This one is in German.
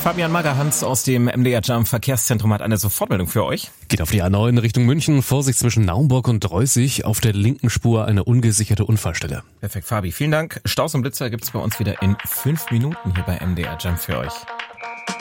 Fabian Magerhans aus dem MDR Jump Verkehrszentrum hat eine Sofortmeldung für euch. Geht auf die A9 in Richtung München. Vorsicht zwischen Naumburg und Dreußig. Auf der linken Spur eine ungesicherte Unfallstelle. Perfekt, Fabi. Vielen Dank. Staus und Blitzer gibt's bei uns wieder in 5 Minuten hier bei MDR Jump für euch.